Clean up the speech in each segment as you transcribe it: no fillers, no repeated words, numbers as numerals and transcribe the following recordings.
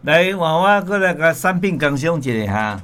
来，换我过来甲产品工商一下哈。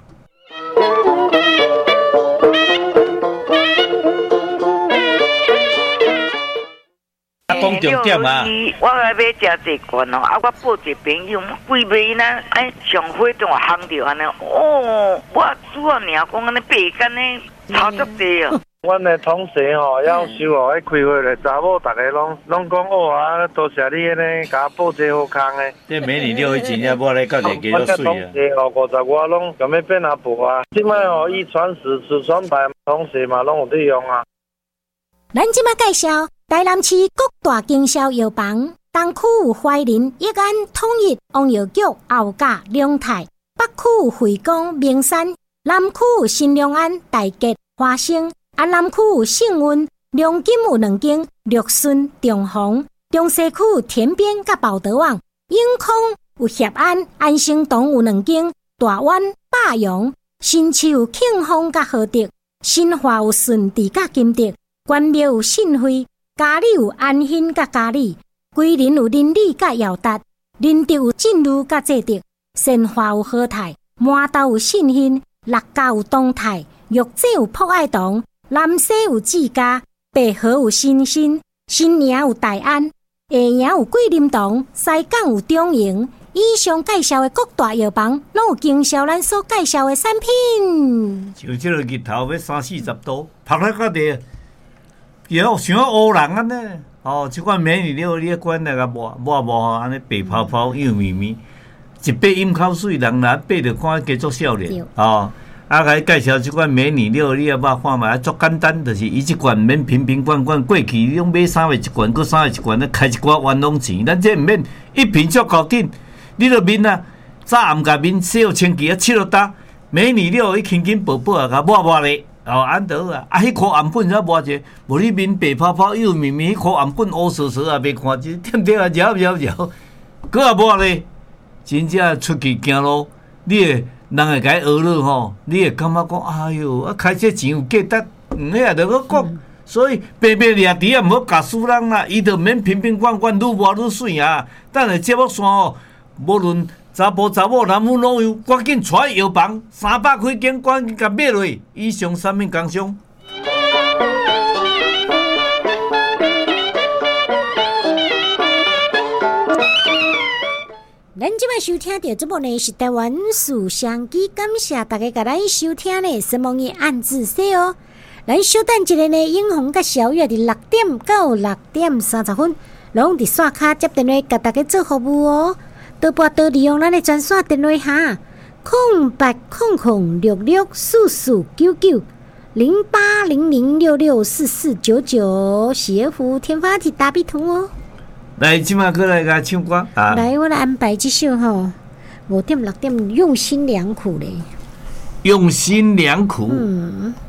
讲重点啊！ 我来买真济罐哦，我报一朋友，几枚呢？上火中烘着安尼，哦，我主要尔讲安尼白干呢，差足济哦。 阮的同事吼，要收哦，迄开会咧，查某逐个拢讲哦啊，多谢你安尼，甲我报这好康的。 这美女六一钱也无来到地几多水啊！ 同事哦，50外拢想要变阿婆啊！即摆哦，一传十，十传百，同事嘛拢有利用啊。 咱即马介绍台南市各大经销药房，东区有怀仁、益安、统一、王药局、后甲、龙泰；北区有惠光、名山；南区有新良安、大吉、花生；南区有信运、良金有2间，绿顺、中宏；中西区有田边甲宝德旺；永康有协安、安生堂有2间，大湾、霸阳；新市有庆丰甲和德；新华有顺治甲金德。关庙有信惠，嘉里有安兴甲嘉里，桂林有林里甲耀达，林德有进路甲济德，善化有和泰，麻豆有信兴，六甲有东泰，玉井有博爱堂，南西有志家，北河有新兴，新营有大安，下营有桂林堂，西港有中营。以上介绍的各大药房，拢有经销咱所介绍的产品。 像这个日头要30-40度，晒来到地。有像乌人安尼，哦，即款美女料理馆那个抹安尼白泡泡幼绵绵，一杯饮口水，人来爬着看加足少年，哦，啊，甲伊介绍即款美女料理啊，捌看嘛，足简单，就是伊即罐免瓶瓶罐罐，过去你用买3月一罐，搁3月一罐，咧开一寡冤枉钱，咱这毋免一瓶足够顶，你著面啊，早暗甲面洗好清气啊，拭落干，美女料伊轻轻薄薄啊，甲抹咧。哦，安得啊！啊，迄颗红粉才抹者，无你面白泡泡幼绵绵，迄颗红粉乌湿湿也袂看见，点点啊摇摇摇，搁也抹咧，真正出去行路，你会人会甲伊学了吼，你会感觉讲，哎哟，啊开这钱有价值，遐着搁讲，所以白白掠猪也毋好教输人啦，伊着免瓶瓶罐罐愈抹愈水啊！等下节目线哦，无论。查甫查某男女拢有，赶紧带药房300块间，赶紧甲买落。以上产品工商。 咱即摆收听到节目呢是台湾树香机，感谢大家甲咱收听呢，希望伊按字说哦。咱稍等一下呢，永红甲小月伫6点到6点30分，拢伫线卡接电话甲大家做服务哦。多拨多利用咱的专线电话哈，0800664499，0800664499，喜福天发体大笔通哦。 来，即马过来甲唱歌啊！ 来，我来安排这首吼，5点6点用心良苦嘞， 用心良苦。